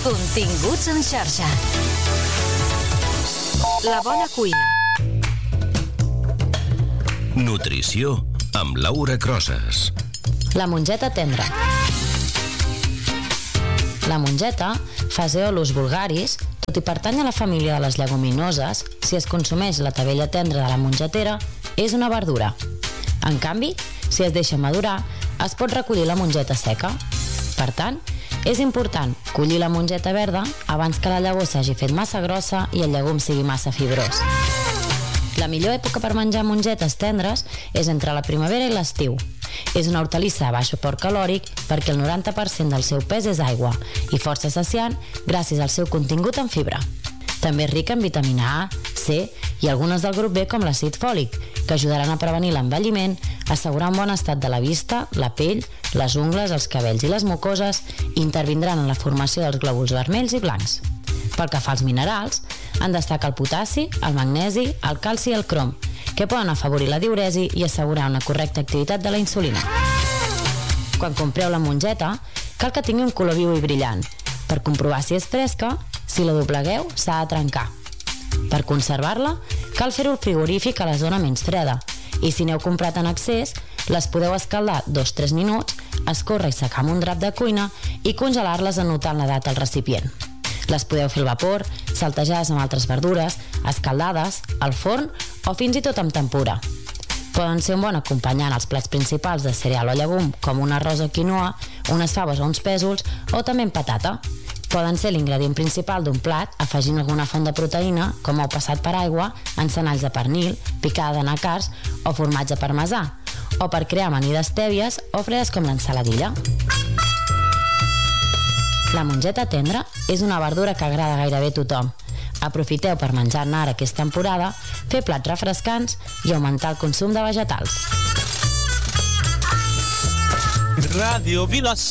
Continguts en xarxa. La bona cuina. Nutrició amb Laura Crosas. La mongeta tendra. La mongeta, Phaseolus vulgaris, tot i pertany a la família de les lleguminoses, si es consumeix la tavella tendra de la mongetera, és una verdura. En canvi, si es deixa madurar, es pot recollir la mongeta seca. Per tant, és important collir la mongeta verda abans que la llavor s'hagi fet massa grossa i el llegum sigui massa fibrós. La millor època per menjar mongetes tendres és entre la primavera i l'estiu. És una hortalissa a baix aport calòric perquè el 90% del seu pes és aigua i força saciant gràcies al seu contingut en fibra. També és rica en vitamina A, C i algunes del grup B com l'àcid fòlic, que ajudaran a prevenir l'envelliment, assegurar un bon estat de la vista, la pell, les ungles, els cabells i les mucoses i intervindran en la formació dels glòbuls vermells i blancs. Pel que fa als minerals, en destaca el potassi, el magnesi, el calci i el crom, que poden afavorir la diüresi i assegurar una correcta activitat de la insulina. Quan compreu la mongeta, cal que tingui un color viu i brillant. Per comprovar si és fresca, si la doblegueu, s'ha de trencar. Per conservar-la, cal fer-ho al frigorífic a la zona menys freda, i si n'heu comprat en excés, les podeu escaldar 2-3 minuts, escórrer i secar amb un drap de cuina i congelar-les anotant la data al recipient. Les podeu fer al vapor, saltejades amb altres verdures, escaldades, al forn o fins i tot amb tempura. Poden ser un bon acompanyant als plats principals de cereal o llegum, com un arròs o quinoa, unes faves o uns pèsols, o també amb patata. Poden ser l'ingredient principal d'un plat, afegint alguna font de proteïna, com ou passat per aigua, encenalls de pernil, picada de nacars o formatge parmesà, o per crear amanides tèbies o fredes com l'ensaladilla. La mongeta tendra és una verdura que agrada gairebé a tothom. Aprofiteu per menjar-ne ara que és temporada, fer plats refrescants i augmentar el consum de vegetals. Ràdio Vila